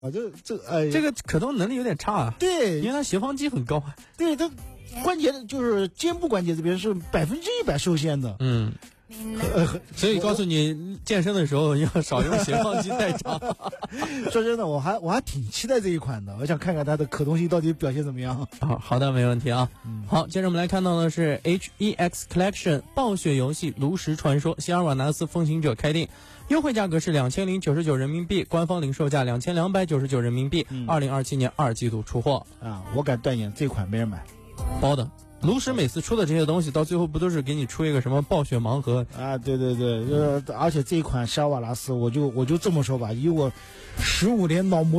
这个可动能力有点差啊。 对， 因为它斜方肌很高啊。 对，它关节就是肩部关节这边是100%受限的。 所以告诉你，健身的时候要少用斜方肌代偿。 说真的，我还挺期待这一款的，我想看看它的可动性到底表现怎么样。 好的，没问题啊。好，接着我们来看到的是 HEX Collection 暴雪游戏炉石传说希尔瓦纳斯风行者开定，优惠价格是2099人民币，官方零售价2299人民币。2027年2季度出货啊！我敢断言这款没人买， 包的。炉石每次出的这些东西，到最后不都是给你出一个什么暴雪盲盒啊？对，而且这一款希尔瓦纳斯，我就这么说吧，以我15年脑膜